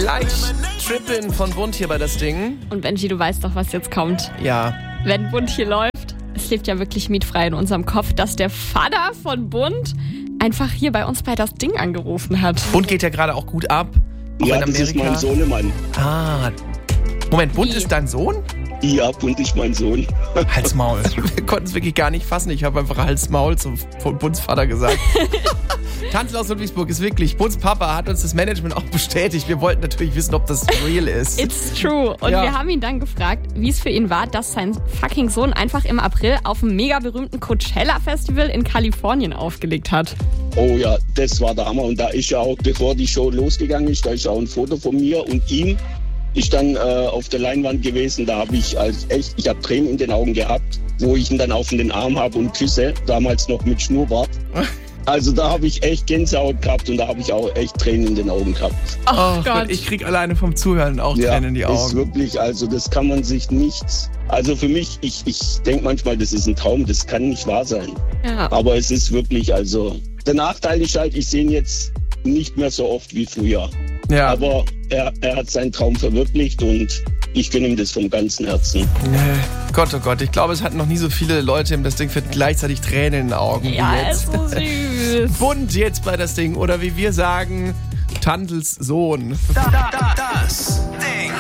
Gleich Trippin von Bund hier bei das Ding. Und Benji, du weißt doch, was jetzt kommt. Ja. Wenn Bund hier läuft, es lebt ja wirklich mietfrei in unserem Kopf, dass der Vater von Bund einfach hier bei uns bei das Ding angerufen hat. Bund geht ja gerade auch gut ab. Auch Ja, in das ist mein Sohnemann. Moment, Bund Wie? ist dein Sohn? Ja, Bund ist mein Sohn. Hals Maul. Wir konnten es wirklich gar nicht fassen. Ich habe einfach Hals Maul zum Bunds Vater gesagt. Tanzel aus Ludwigsburg ist wirklich, Bunds Papa hat uns das Management auch bestätigt. Wir wollten natürlich wissen, ob das real ist. It's true. Und Ja. wir haben ihn dann gefragt, wie es für ihn war, dass sein fucking Sohn einfach im April auf dem mega berühmten Coachella-Festival in Kalifornien aufgelegt hat. Oh ja, das war der Hammer. Und da ist ja auch, bevor die Show losgegangen ist, da ist auch ein Foto von mir und ihm. Ich dann auf der Leinwand gewesen, da habe ich ich habe Tränen in den Augen gehabt, wo ich ihn dann auf den Arm habe und küsse, damals noch mit Schnurrbart. Also da habe ich echt Gänsehaut gehabt und da habe ich auch echt Tränen in den Augen gehabt. Oh Gott. Ich krieg alleine vom Zuhören auch Tränen in die ist Augen. wirklich, also das kann man sich nicht, also für mich, ich denke manchmal, das ist ein Traum, das kann nicht wahr sein. Ja. Aber es ist wirklich, also der Nachteil ist halt, ich sehe ihn jetzt nicht mehr so oft wie früher. Ja. Aber er hat seinen Traum verwirklicht und ich gönne ihm das vom ganzen Herzen. Gott, oh Gott, ich glaube, es hatten noch nie so viele Leute im Das Ding für gleichzeitig Tränen in den Augen wie Ja, jetzt. ist so süß. Bund jetzt bei Das Ding oder wie wir sagen, Tantels Sohn. Das Ding.